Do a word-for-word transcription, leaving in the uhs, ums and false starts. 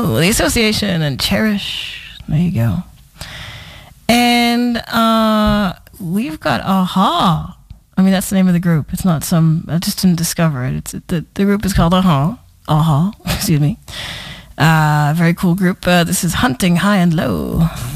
Oh, The Association and Cherish. There you go. And uh, we've got Aha. I mean, that's the name of the group. It's not some, I just didn't discover it. It's the, the group is called Aha. Aha, excuse me. Uh, very cool group. Uh, this is Hunting High and Low.